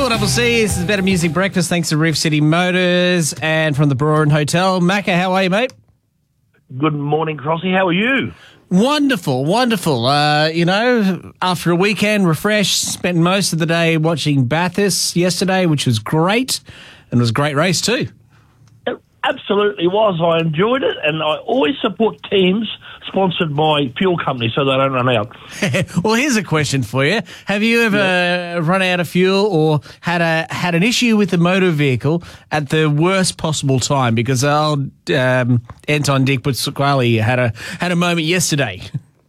Double C, this is Better Music Breakfast thanks to Reef City Motors and from the Brewerin Hotel. Macca, how are you, mate? Good morning, Crossy. How are you? Wonderful, wonderful. After a weekend, refreshed, spent most of the day watching Bathurst yesterday, which was great, and it was a great race too. It absolutely was. I enjoyed it, and I always support teams sponsored by fuel companies so they don't run out. Well, here's a question for you. Have you ever run out of fuel or had an issue with the motor vehicle at the worst possible time? Because old Anton Dick Butsquali had a moment yesterday.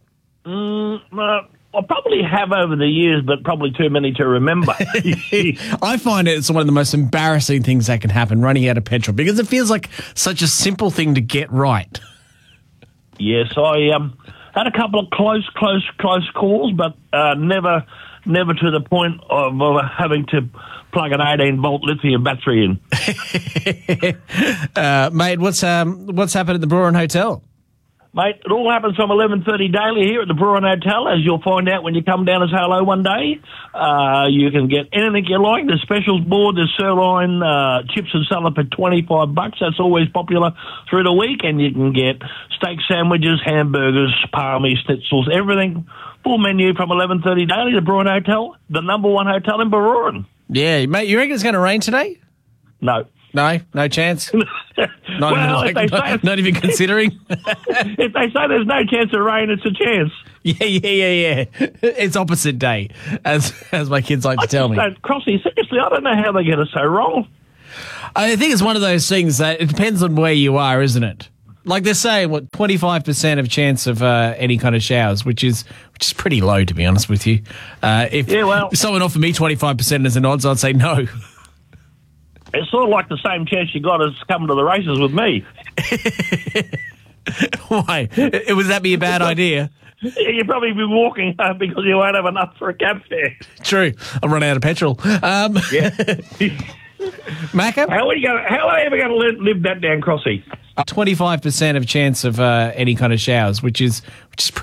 I probably have over the years, but probably too many to remember. I find it's one of the most embarrassing things that can happen, running out of petrol, because it feels like such a simple thing to get right. Yes, I had a couple of close calls, but never to the point of having to plug an 18-volt lithium battery in. Mate, what's happened at the Brewerin Hotel? Mate, it all happens from 11:30 daily here at the Brewerin Hotel, as you'll find out when you come down and say hello one day. You can get anything you like. The specials board, the sirloin, chips and salad for $25. That's always popular through the week. And you can get steak sandwiches, hamburgers, palmy, schnitzels, everything. Full menu from 11:30 daily, the Brewerin Hotel, the number one hotel in Brewerin. Yeah, mate, you reckon it's going to rain today? No. No chance? Not even considering? If they say there's no chance of rain, it's a chance. Yeah. It's opposite day, as my kids like to tell me. Crossy, seriously, I don't know how they get it so wrong. I think it's one of those things that it depends on where you are, isn't it? Like they're saying, 25% of chance of any kind of showers, which is pretty low, to be honest with you. If someone offered me 25% as an odds, I'd say no. It's sort of like the same chance you got as coming to the races with me. Why? Would that be a bad idea? You'd probably be walking home because you won't have enough for a cab fare. True. I'll run out of petrol. Yeah. Macca? How are you ever going to live that down, Crossy? 25% of chance of any kind of showers, which is